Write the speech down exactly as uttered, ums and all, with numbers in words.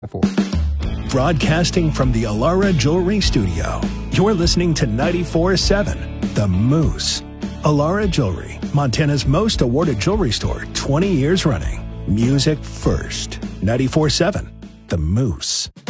Four. Broadcasting from the Alara Jewelry Studio, you're listening to ninety-four seven The Moose. Alara Jewelry, Montana's most awarded jewelry store, twenty years running. Music first. ninety-four seven The Moose.